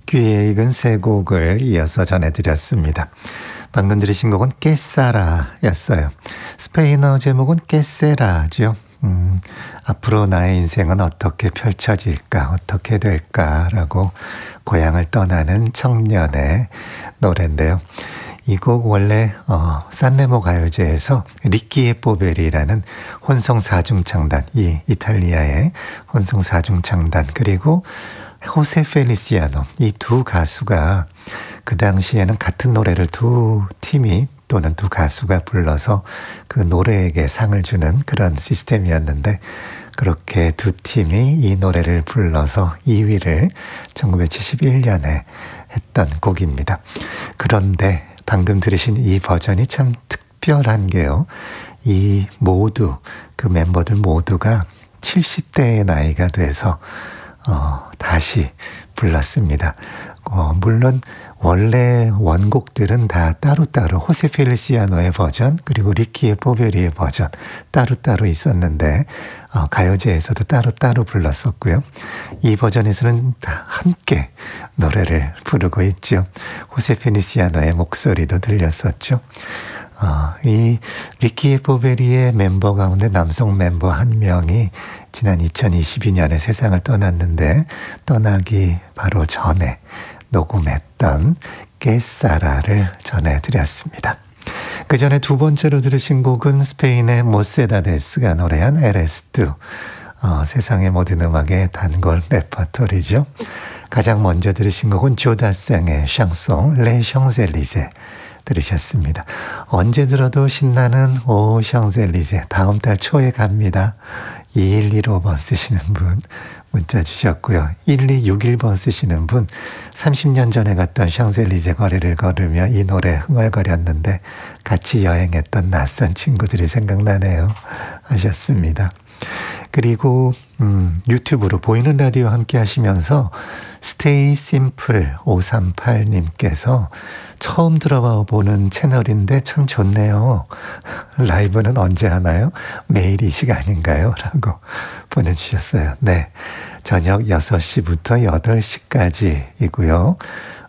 귀에 익은 세 곡을 이어서 전해드렸습니다. 방금 들으신 곡은 깨사라였어요. 스페인어 제목은 깨세라죠. 앞으로 나의 인생은 어떻게 펼쳐질까, 어떻게 될까라고 고향을 떠나는 청년의 노래인데요. 이 곡 원래 산레모 가요제에서 리키에 포베리라는 혼성 사중창단, 이 이탈리아의 혼성 사중창단, 그리고 호세 펠리시아노, 이 두 가수가 그 당시에는 같은 노래를 두 팀이 또는 두 가수가 불러서 그 노래에게 상을 주는 그런 시스템이었는데, 그렇게 두 팀이 이 노래를 불러서 2위를 1971년에 했던 곡입니다. 그런데 방금 들으신 이 버전이 참 특별한 게요. 이 모두, 그 멤버들 모두가 70대의 나이가 돼서 다시 불렀습니다. 물론 원래 원곡들은 다 따로따로 호세 펠리시아노의 버전 그리고 리키의 포베리의 버전 따로따로 있었는데 가요제에서도 따로따로 불렀었고요. 이 버전에서는 다 함께 노래를 부르고 있죠. 호세 펠리시아노의 목소리도 들렸었죠. 이 리키의 포베리의 멤버 가운데 남성 멤버 한 명이 지난 2022년에 세상을 떠났는데, 떠나기 바로 전에 녹음했던 깨사라를 전해드렸습니다. 그 전에 두 번째로 들으신 곡은 스페인의 모세다데스가 노래한 에레스투, 세상의 모든 음악의 단골 레퍼토리죠. 가장 먼저 들으신 곡은 조다생의 샹송 레 샹젤리제 들으셨습니다. 언제 들어도 신나는 오 샹젤리제, 다음 달 초에 갑니다. 2115번 쓰시는 분 문자 주셨고요. 1261번 쓰시는 분, 30년 전에 갔던 샹젤리제 거리를 걸으며 이 노래 흥얼거렸는데 같이 여행했던 낯선 친구들이 생각나네요 하셨습니다. 그리고 유튜브로 보이는 라디오 함께 하시면서 스테이 심플 538님께서 처음 들어봐 보는 채널인데 참 좋네요. 라이브는 언제 하나요? 매일 이 시간인가요? 라고 보내주셨어요. 네, 저녁 6시부터 8시까지이고요.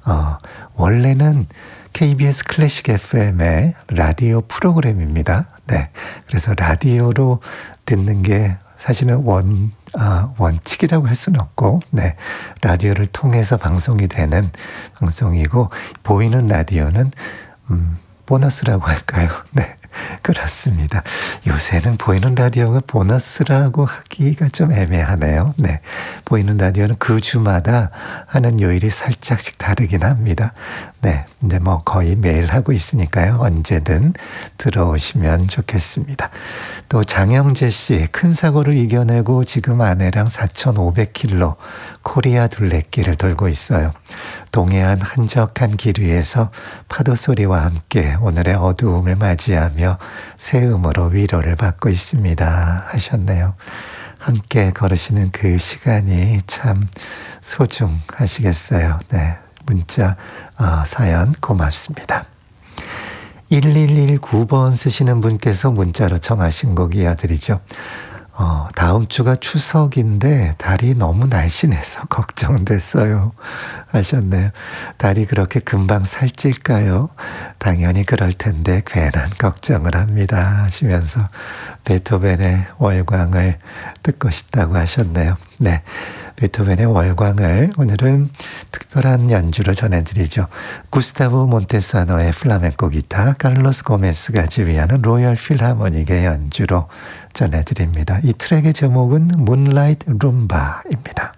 원래는 KBS 클래식 FM의 라디오 프로그램입니다. 네, 그래서 라디오로 듣는 게 사실은 원칙이라고 할 수는 없고, 네, 라디오를 통해서 방송이 되는 방송이고, 보이는 라디오는 보너스라고 할까요? 네, 그렇습니다. 요새는 보이는 라디오가 보너스라고 하기가 좀 애매하네요. 네, 보이는 라디오는 그 주마다 하는 요일이 살짝씩 다르긴 합니다. 네, 근데 뭐 거의 매일 하고 있으니까요. 언제든 들어오시면 좋겠습니다. 또 장영재 씨, 큰 사고를 이겨내고 지금 아내랑 4,500km 코리아 둘레길을 돌고 있어요. 동해안 한적한 길 위에서 파도 소리와 함께 오늘의 어두움을 맞이하며 새음으로 위로를 받고 있습니다 하셨네요. 함께 걸으시는 그 시간이 참 소중하시겠어요. 네, 문자 사연 고맙습니다. 1119번 쓰시는 분께서 문자로 청하신 곡 이어드리죠. 다음 주가 추석인데 달이 너무 날씬해서 걱정됐어요 하셨네요. 달이 그렇게 금방 살찔까요? 당연히 그럴 텐데 괜한 걱정을 합니다 하시면서 베토벤의 월광을 듣고 싶다고 하셨네요. 네, 베토벤의 월광을 오늘은 특별한 연주로 전해드리죠. 구스타보 몬테사노의 플라멩코 기타, 칼로스 고메스가 지휘하는 로열 필하모닉의 연주로 전해드립니다. 이 트랙의 제목은 문라이트 룸바입니다.